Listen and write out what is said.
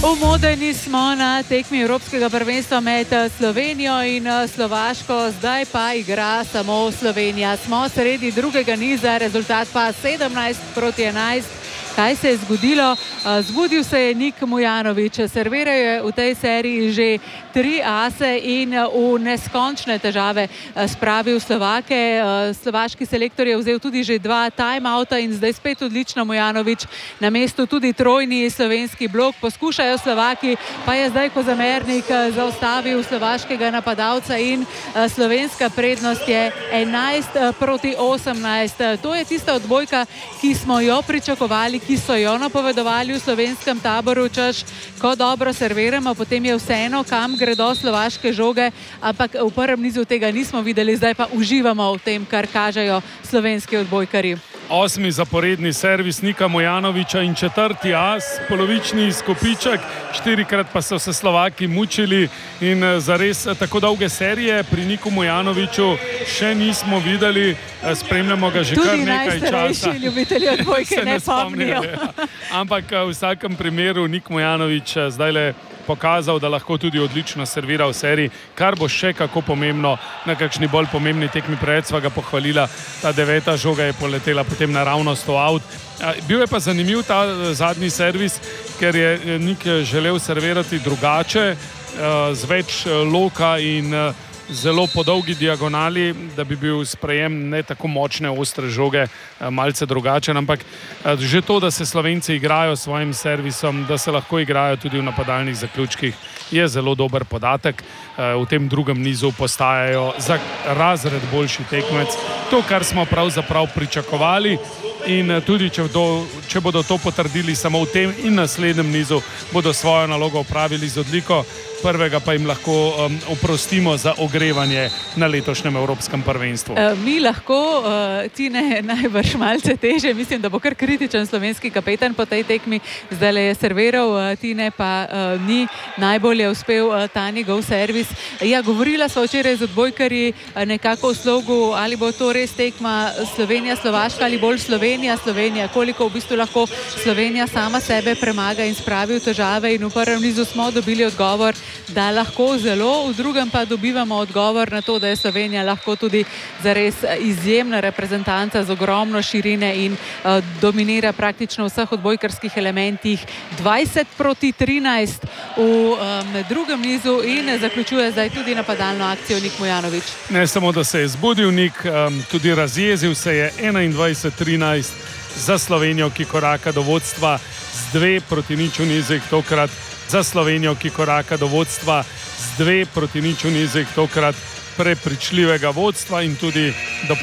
V Modeni smo na tekmi Evropskega prvenstva med Slovenijo in Slovaško, zdaj pa igra samo Slovenija. Smo sredi drugega niza, rezultat pa 17-11. Kaj se je zgodilo? Zbudil se je Nik Mujanović, serviral je v tej seriji že 3 ase in v neskončne težave spravil Slovake. Slovaški selektor je vzel tudi že 2 timeouta in zdaj spet odlično Mujanović. Na mestu tudi trojni slovenski blok. Poskušajo Slovaki, pa je zdaj Kozamernik zaustavil slovaškega napadalca in slovenska prednost je 11-18. To je tista odbojka, ki smo jo pričakovali, ki so jo napovedovali v slovenskem taboru, češ, ko dobro serviramo, potem je vseeno, kam gredo slovaške žoge, ampak v prvem nizu tega nismo videli, zdaj pa uživamo v tem, kar kažejo slovenski odbojkarji. 8. zaporedni servis Nika Mujanovića in 4. as, polovični izkupiček, 4-krat pa so se Slovaki mučili in zares tako dolge serije pri Niku Mujanoviću še nismo videli, spremljamo ga že kar nekaj časa. Tudi najstarejši ljubitelji odbojke ne pomnijo. Ampak v vsakem primeru Nik Mujanović zdaj le pokazal, da lahko tudi odlično servira v seriji, kar bo še kako pomembno na kakšni bolj pomembni tekmi. Pred sva ga pohvalila, ta 9. žoga je poletela potem naravnost v out. Bil je pa zanimiv ta zadnji servis, ker je Nik želel servirati drugače, z več loka in zelo po dolgi diagonali, da bi bil sprejem ne tako močne, ostre žoge, malce drugačen, ampak že to, da se Slovenci igrajo s svojim servisom, da se lahko igrajo tudi v napadalnih zaključkih, je zelo dober podatek. V tem drugem nizu postajajo za razred boljši tekmec. To, kar smo pravzaprav pričakovali, in tudi če bodo to potrdili samo v tem in naslednjem nizu, bodo svojo nalogo opravili z odliko. Prvega pa jim lahko oprostimo za ogrevanje na letošnjem Evropskem prvenstvu. Mi lahko, Tine, najbrž malce teže. Mislim, da bo kar kritičen slovenski kapetan po tej tekmi. Zdaj je serviral, Tine pa ni najbolje uspel ta njegov servis. Ja, govorila sva včeraj z odbojkarji nekako v slogu, ali bo to res tekma Slovenija-Slovaška ali bolj Slovenija-Slovenija. Koliko v bistvu lahko Slovenija sama sebe premaga in spravi v težave, in v prvem nizu smo dobili odgovor, da lahko zelo, v drugem pa dobivamo odgovor na to, da je Slovenija lahko tudi zares izjemna reprezentanca z ogromno širine in dominira praktično v vseh odbojkarskih elementih. 20-13 v drugem nizu in zaključuje zdaj tudi napadalno akcijo Nik Mujanović. Ne samo, da se je zbudil Nik, tudi razjezil se je. 21-13 za Slovenijo, ki koraka do vodstva z 2-0 v nizih, tokrat za Slovenijo, ki koraka do vodstva z 2-0 v nizih, tokrat prepričljivega vodstva in tudi do